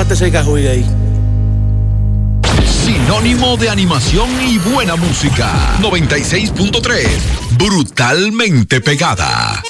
parte ese cajuy ahí. Sinónimo de animación y buena música. 96.3. Brutalmente pegada.